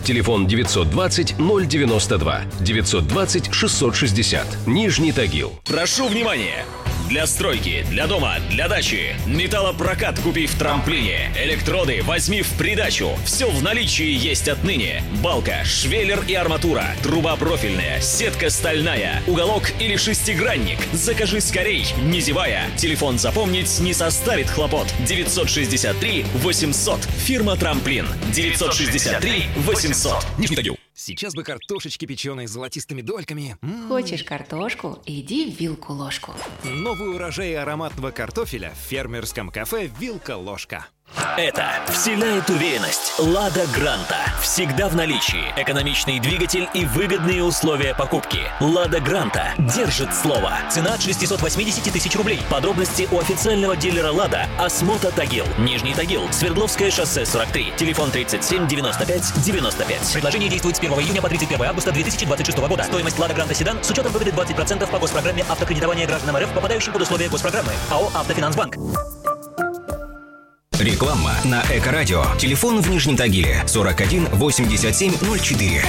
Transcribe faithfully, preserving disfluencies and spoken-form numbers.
Телефон девятьсот двадцать ноль девяносто два, девятьсот двадцать шестьсот шестьдесят. Нижний Тагил. Прошу внимания! Для стройки, для дома, для дачи. Металлопрокат купи в Трамплине. Электроды возьми в придачу. Все в наличии есть отныне. Балка, швеллер и арматура. Труба профильная, сетка стальная. Уголок или шестигранник. Закажи скорей, не зевая. Телефон запомнить не составит хлопот. девятьсот шестьдесят три восемьсот. Фирма Трамплин. девятьсот шестьдесят три восемьсот. Нижний Тагил. Сейчас бы картошечки, печеной с золотистыми дольками. М-м-м. Хочешь картошку? Иди в вилку-ложку. Новый урожай ароматного картофеля в фермерском кафе «Вилка-ложка». Это вселяет уверенность. Лада Гранта. Всегда в наличии. Экономичный двигатель и выгодные условия покупки. Лада Гранта держит слово. Цена от шестьсот восемьдесят тысяч рублей. Подробности у официального дилера Лада Осмота Тагил. Нижний Тагил. Свердловское шоссе сорок три. Телефон тридцать семь девяносто пять девяносто пять. Предложение действует с первого июня по тридцать первое августа две тысячи двадцать шестого года. Стоимость Лада Гранта седан с учетом выгоды двадцать процентов по госпрограмме автокредитования гражданам РФ, попадающим под условия госпрограммы. АО «Автофинансбанк». Реклама на Эко-радио. Телефон в Нижнем Тагиле сорок один восемьдесят семь ноль четыре.